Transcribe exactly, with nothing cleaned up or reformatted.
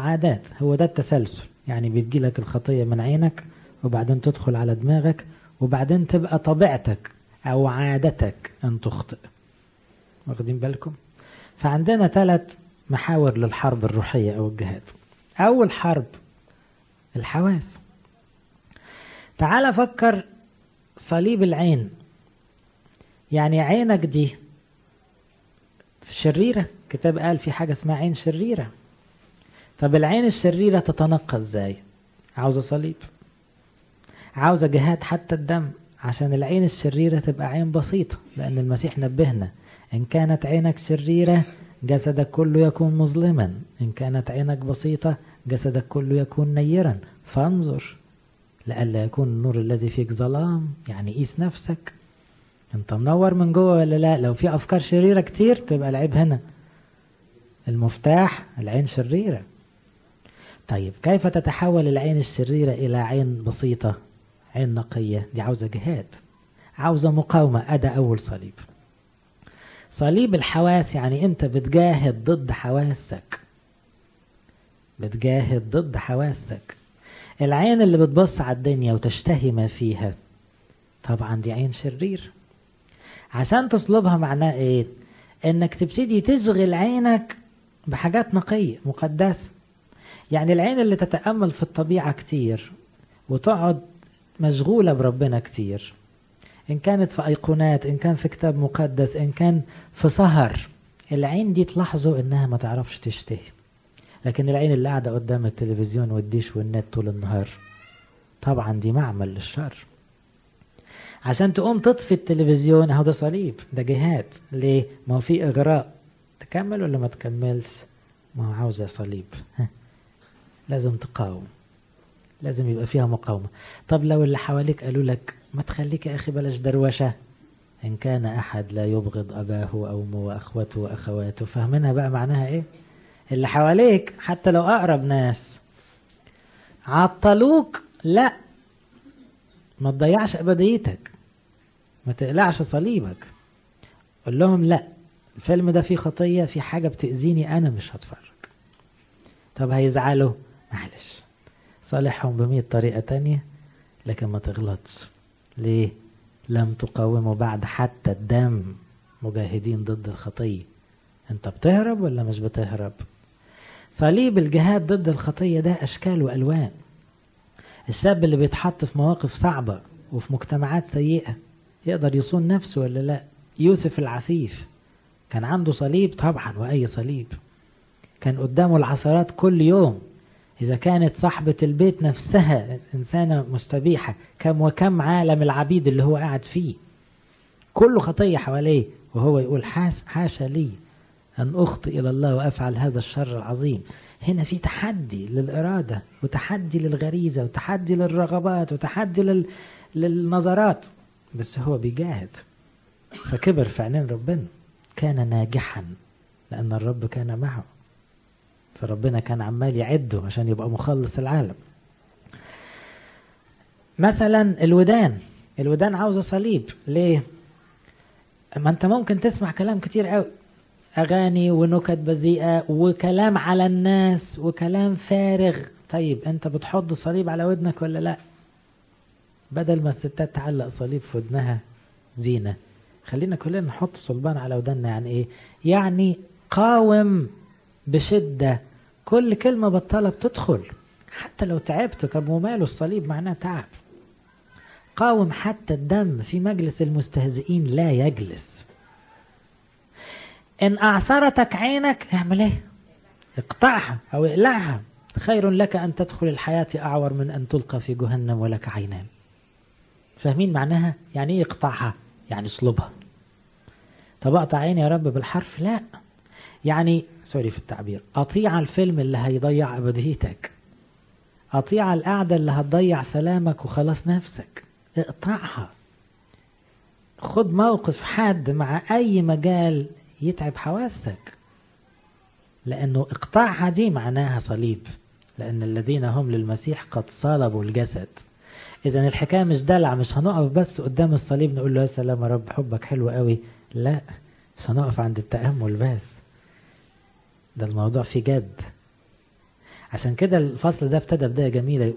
عادات، هو ده التسلسل. يعني بتجيلك الخطية من عينك وبعدين تدخل على دماغك وبعدين تبقى طبيعتك أو عادتك أن تخطئ. واخدين بالكم؟ فعندنا ثلاث محاور للحرب الروحية أو الجهاد. أول حرب الحواس. تعال فكر صليب العين. يعني عينك دي شريرة، كتاب قال في حاجة اسمها عين شريرة. طب العين الشريرة تتنقى ازاي؟ عاوزة صليب، عاوزة جهاد حتى الدم، عشان العين الشريرة تبقى عين بسيطة. لأن المسيح نبهنا إن كانت عينك شريرة جسدك كله يكون مظلما، إن كانت عينك بسيطة جسدك كله يكون نيرا، فانظر لئلا يكون النور الذي فيك ظلام. يعني قيس نفسك، انت منور من جوه ولا لا؟ لو في أفكار شريرة كتير تبقى العيب هنا، المفتاح العين شريرة. طيب كيف تتحول العين الشريرة إلى عين بسيطة، عين نقية؟ دي عاوزة جهاد، عاوزة مقاومة. أدا أول صليب. صليب الحواس يعني أنت بتجاهد ضد حواسك، بتجاهد ضد حواسك. العين اللي بتبص على الدنيا وتشتهي ما فيها طبعا دي عين شرير. عشان تصلبها معناه ايه؟ انك تبتدي تشغل عينك بحاجات نقية مقدسة. يعني العين اللي تتأمل في الطبيعة كتير وتقعد مشغولة بربنا كتير، إن كانت في أيقونات، إن كان في كتاب مقدس، إن كان في سهر، العين دي تلاحظوا إنها ما تعرفش تشتهي. لكن العين اللي قاعدة قدام التلفزيون والديش والنت طول النهار طبعا دي معمل للشر. عشان تقوم تطفي التلفزيون اهو ده صليب، ده جهاد. ليه؟ ما هو في إغراء، تكمل ولا ما تكملش؟ ما هو عاوزة صليب، لازم تقاوم، لازم يبقى فيها مقاومة. طب لو اللي حواليك قالوا لك ما تخليك يا أخي بلاش دروشة، إن كان أحد لا يبغض أباه وأمه وأخوته وأخواته، فهمنا بقى معناها إيه؟ اللي حواليك حتى لو أقرب ناس عطلوك، لا ما تضيعش أبديتك، ما تقلعش صليبك. قل لهم لا، الفيلم ده فيه خطية، فيه حاجة بتأذيني، أنا مش هتفرج. طب هيزعلوا، معلش صالحهم بمية طريقة تانية، لكن ما تغلطش. ليه؟ لم تقاوموا بعد حتى الدم مجاهدين ضد الخطية. انت بتهرب ولا مش بتهرب؟ صليب الجهاد ضد الخطية ده أشكال وألوان. الشاب اللي بيتحط في مواقف صعبة وفي مجتمعات سيئة يقدر يصون نفسه ولا لا؟ يوسف العفيف كان عنده صليب طبعا، وأي صليب. كان قدامه العثرات كل يوم. إذا كانت صاحبة البيت نفسها إنسانة مستبيحة، كم وكم عالم العبيد اللي هو قاعد فيه كله خطية حواليه، وهو يقول حاشا لي أن أخطئ إلى الله وأفعل هذا الشر العظيم. هنا في تحدي للإرادة، وتحدي للغريزة، وتحدي للرغبات، وتحدي لل... للنظرات، بس هو بيجاهد. فكبر في عينين ربنا، كان ناجحا لأن الرب كان معه. فربنا كان عمال يعده عشان يبقى مخلص العالم. مثلا الودان، الودان عاوزة صليب. ليه؟ ما انت ممكن تسمع كلام كتير قوي، أغاني ونكت بذيئة وكلام على الناس وكلام فارغ. طيب أنت بتحط صليب على ودنك ولا لا؟ بدل ما الستات تعلق صليب في ودنها زينة، خلينا كلنا نحط صلبان على ودننا. يعني إيه؟ يعني قاوم بشدة، كل كلمة بطلة بتدخل حتى لو تعبت. طب وماله الصليب؟ معناه تعب. قاوم حتى الدم في مجلس المستهزئين لا يجلس. إن أعصرتك عينك اعمل إيه؟ اقطعها أو اقلعها. خير لك أن تدخل الحياة أعور من أن تلقى في جهنم ولك عينان. فاهمين معناها؟ يعني إيه اقطعها؟ يعني اصلبها. طب أقطع عيني يا رب بالحرف؟ لا، يعني سوري في التعبير، أطيع الفيلم اللي هيضيع أبديتك، أطيع القعدة اللي هتضيع سلامك وخلاص نفسك، اقطعها. خد موقف حاد مع أي مجال يتعب حواسك، لأنه اقطاعها دي معناها صليب. لأن الذين هم للمسيح قد صلبوا الجسد. إذن الحكاية مش دلع، مش هنقف بس قدام الصليب نقول له يا سلام يا رب حبك حلو قوي، لا، مش هنقف عند التأمل بس، ده الموضوع في جد. عشان كده الفصل ده ابتدى بداية جميلة.